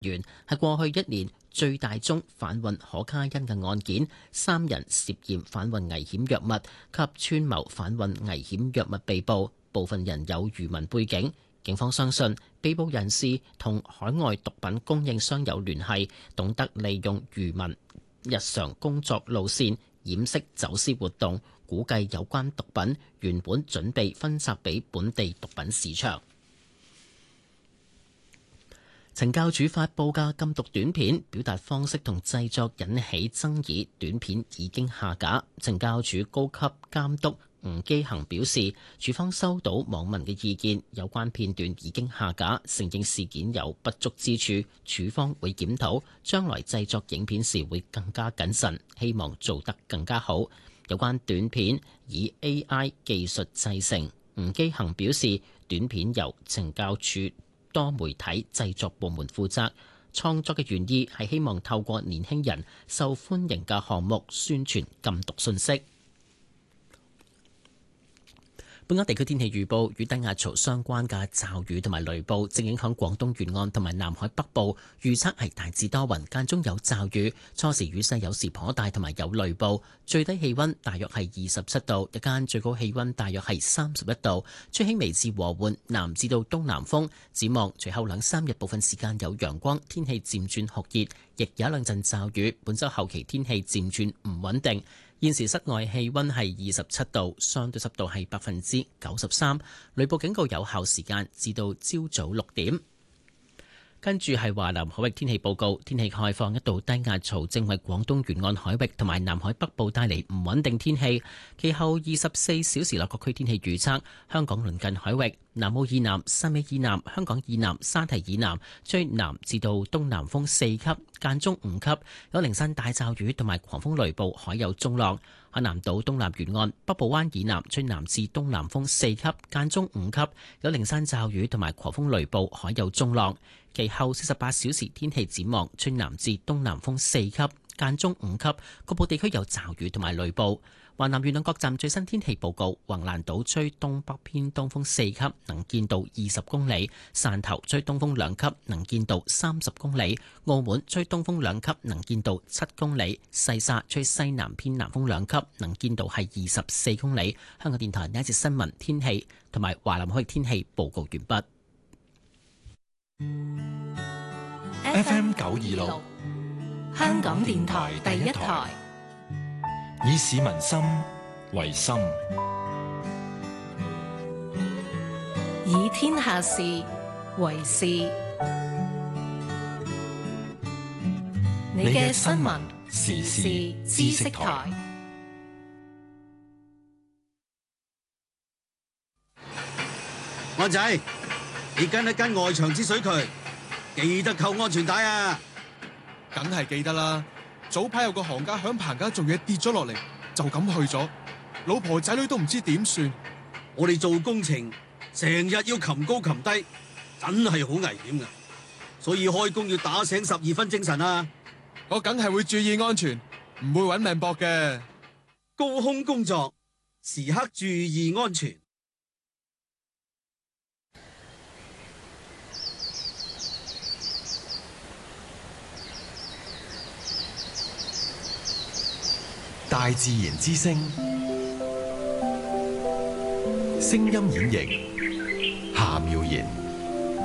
源係過去一年最大宗販運可卡因嘅案件，3人涉嫌販運危險藥物及串謀販運危險藥物被捕，部分人有漁民背景。警方相信被捕人士同海外毒品供應商有聯繫，懂得利用漁民日常工作路線掩飾走私活動，估計有關毒品原本準備分拆俾本地毒品市場。懲教署發布嘅禁毒短片表達方式同製作引起爭議，短片已經下架。懲教署高級監督吳基恒表示，署方收到網民嘅意見，有關片段已經下架，承認事件有不足之處，署方會檢討，將來製作影片時會更加謹慎，希望做得更加好。有關短片以 AI 技術製成，吳基恒表示，短片由懲教署多媒體製作部門負責，創作嘅原意係希望透過年輕人受歡迎嘅項目宣傳禁毒信息。本港地區天氣預報，與低壓槽相關嘅驟雨同埋雷暴正影響廣東沿岸同埋南海北部，預測係大致多雲，間中有驟雨，初時雨勢有時頗大，同埋有雷暴。最低氣溫大約係27度，日間最高氣溫大約係31度，吹輕微至和緩南至到東南風。展望隨後2-3日部分時間有陽光，天氣漸轉酷熱，亦有一兩陣驟雨。本週後期天氣漸轉唔穩定。現時室外氣溫係27度，相對濕度係93%，雷暴警告有效時間至到朝早6點。跟住係華南海域天氣報告，天氣概況，一道低壓槽正為廣東沿岸海域同埋南海北部帶嚟唔穩定天氣。其後24小時內各區天氣預測：香港鄰近海域、南澳以南、汕尾以南、香港以南、沙堤以南吹南至到東南風4級，間中5級，有零散大驟雨同埋狂風雷暴，海有中浪。海南島東南沿岸、北部灣以南吹南至東南風4級，間中5級，有零散驟雨同埋狂風雷暴，海有中浪。其後48小時天氣展望，吹南至東南風4級，間中5級，局部地區有驟雨同埋雷暴。華南沿岸各站最新天氣報告：橫瀾島吹東北偏東風4級，能見度20公里；汕頭吹東風2級，能見度30公里；澳門吹東風2級，能見度7公里；西沙吹西南偏南風2級，能見度係24公里。香港電台呢一節新聞天氣同埋華南海域天氣報告完畢。 FM 926，香港電台第一台，以市民心為心， 以天下事為事。你嘅新聞時事知識台。 安仔，你跟一跟外牆之水渠，記得扣安全帶啊！ 梗係記得啦。早排有個行家響棚架做嘢跌咗落嚟，就咁去咗，老婆仔女都唔知點算。 我哋做工程成日要擒高擒低，真係好危險噶，所以開工要打醒12分精神啊！ 我梗係會注意安全，唔會搵命搏嘅。 高空工作時刻注意安全。 大自然之聲，聲音演繹夏妙然。